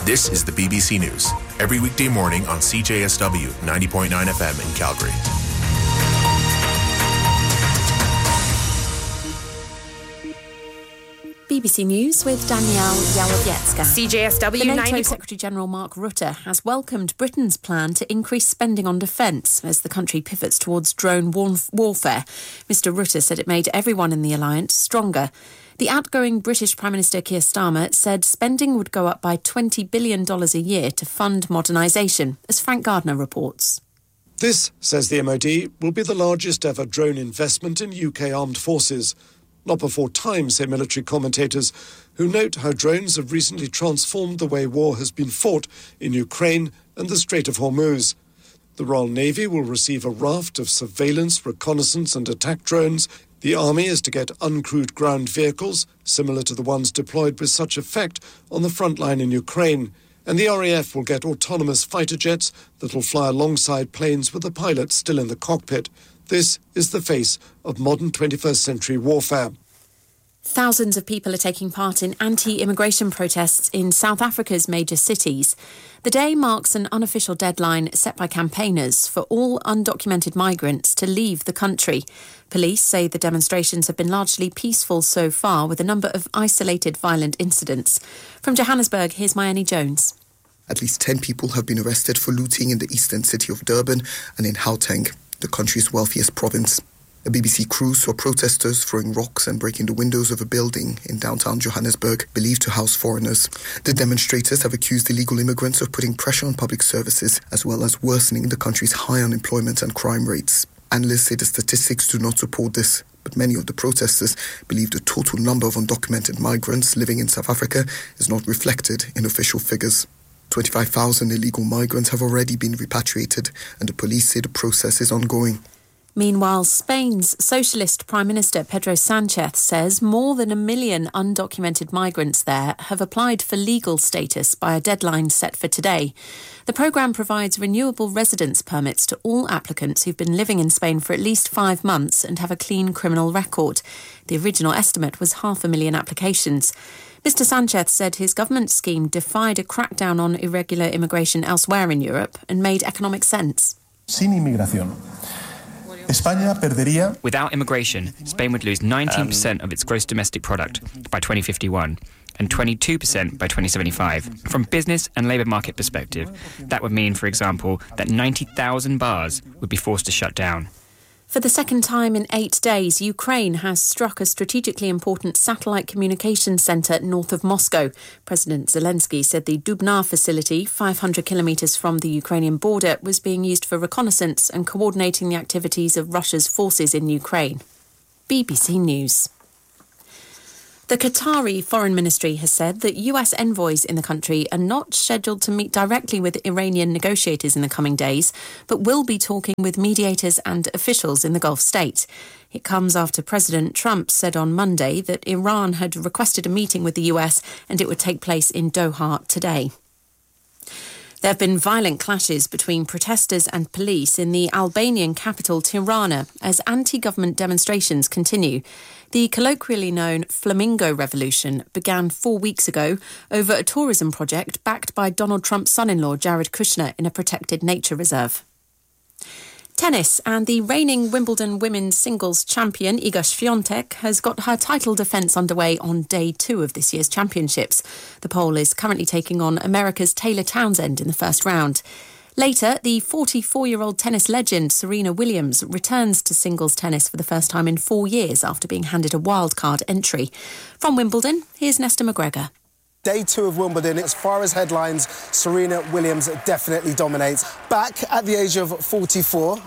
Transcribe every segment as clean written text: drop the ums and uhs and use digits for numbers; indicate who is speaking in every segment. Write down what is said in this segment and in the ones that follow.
Speaker 1: This is the BBC News, every weekday morning on CJSW 90.9 FM in Calgary.
Speaker 2: BBC News with Danielle Yałowiecka.
Speaker 3: CJSW
Speaker 2: The NATO Secretary-General Mark Rutte has welcomed Britain's plan to increase spending on defence as the country pivots towards drone warfare. Mr Rutte said it made everyone in the alliance stronger. The outgoing British Prime Minister Keir Starmer said spending would go up by $20 billion a year to fund modernisation, as Frank Gardner reports.
Speaker 4: This, says the MOD, will be the largest ever drone investment in UK armed forces. Not before time, say military commentators, who note how drones have recently transformed the way war has been fought in Ukraine and the Strait of Hormuz. The Royal Navy will receive a raft of surveillance, reconnaissance and attack drones. The Army is to get uncrewed ground vehicles, similar to the ones deployed with such effect on the front line in Ukraine. And the RAF will get autonomous fighter jets that will fly alongside planes with the pilot still in the cockpit. This is the face of modern 21st century warfare.
Speaker 2: Thousands of people are taking part in anti-immigration protests in South Africa's major cities. The day marks an unofficial deadline set by campaigners for all undocumented migrants to leave the country. Police say the demonstrations have been largely peaceful so far, with a number of isolated violent incidents. From Johannesburg, here's Mayeni Jones.
Speaker 5: At least 10 people have been arrested for looting in the eastern city of Durban and in Gauteng, the country's wealthiest province. A BBC crew saw protesters throwing rocks and breaking the windows of a building in downtown Johannesburg, believed to house foreigners. The demonstrators have accused illegal immigrants of putting pressure on public services, as well as worsening the country's high unemployment and crime rates. Analysts say the statistics do not support this, but many of the protesters believe the total number of undocumented migrants living in South Africa is not reflected in official figures. 25,000 illegal migrants have already been repatriated, and the police say the process is ongoing.
Speaker 2: Meanwhile, Spain's Socialist Prime Minister Pedro Sánchez says more than 1 million undocumented migrants there have applied for legal status by a deadline set for today. The programme provides renewable residence permits to all applicants who've been living in Spain for at least 5 months and have a clean criminal record. The original estimate was 500,000 applications. Mr Sánchez said his government scheme defied a crackdown on irregular immigration elsewhere in Europe and made economic sense.
Speaker 6: Sin inmigración, España perdería.
Speaker 7: Without immigration, Spain would lose 19% of its gross domestic product by 2051 and 22% by 2075. From business and labour market perspective, that would mean, for example, that 90,000 bars would be forced to shut down.
Speaker 2: For the second time in 8 days, Ukraine has struck a strategically important satellite communications centre north of Moscow. President Zelensky said the Dubna facility, 500 kilometres from the Ukrainian border, was being used for reconnaissance and coordinating the activities of Russia's forces in Ukraine. BBC News. The Qatari Foreign Ministry has said that US envoys in the country are not scheduled to meet directly with Iranian negotiators in the coming days, but will be talking with mediators and officials in the Gulf state. It comes after President Trump said on Monday that Iran had requested a meeting with the US and it would take place in Doha today. There have been violent clashes between protesters and police in the Albanian capital Tirana as anti-government demonstrations continue. The colloquially known Flamingo Revolution began 4 weeks ago over a tourism project backed by Donald Trump's son-in-law Jared Kushner in a protected nature reserve. Tennis, and the reigning Wimbledon women's singles champion Iga Świątek has got her title defence underway on day 2 of this year's championships. The Pole is currently taking on America's Taylor Townsend in the first round. Later, the 44-year-old tennis legend Serena Williams returns to singles tennis for the first time in 4 years after being handed a wildcard entry. From Wimbledon, here's Nesta McGregor.
Speaker 8: Day 2 of Wimbledon, as far as headlines, Serena Williams definitely dominates. Back at the age of 44,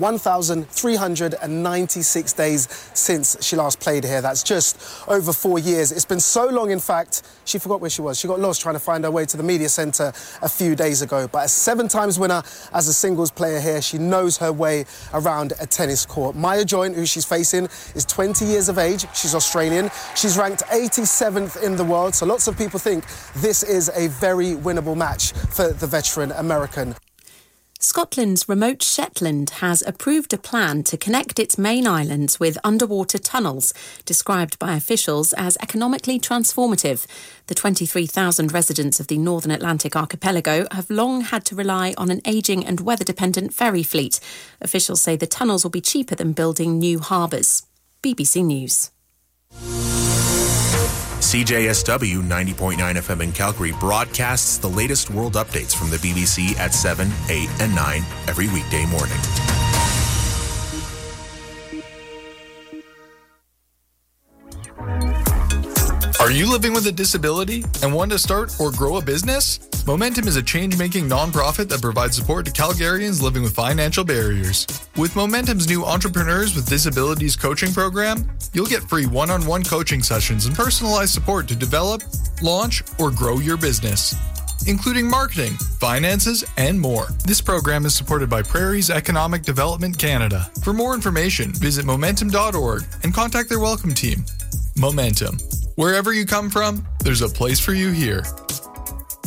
Speaker 8: 1,396 days since she last played here. That's just over 4 years. It's been so long, in fact, she forgot where she was. She got lost trying to find her way to the media centre a few days ago. But a 7-times winner as a singles player here, she knows her way around a tennis court. Maya Joint, who she's facing, is 20 years of age. She's Australian. She's ranked 87th in the world, so lots of people think this is a very winnable match for the veteran American.
Speaker 2: Scotland's remote Shetland has approved a plan to connect its main islands with underwater tunnels, described by officials as economically transformative. The 23,000 residents of the Northern Atlantic archipelago have long had to rely on an ageing and weather-dependent ferry fleet. Officials say the tunnels will be cheaper than building new harbours. BBC News.
Speaker 1: CJSW 90.9 FM in Calgary broadcasts the latest world updates from the BBC at 7, 8 and 9 every weekday morning.
Speaker 3: Are you living with a disability and want to start or grow a business? Momentum is a change-making nonprofit that provides support to Calgarians living with financial barriers. With Momentum's new Entrepreneurs with Disabilities coaching program, you'll get free one-on-one coaching sessions and personalized support to develop, launch, or grow your business, including marketing, finances, and more. This program is supported by Prairie's Economic Development Canada. For more information, visit momentum.org and contact their welcome team. Momentum. Wherever you come from, there's a place for you here.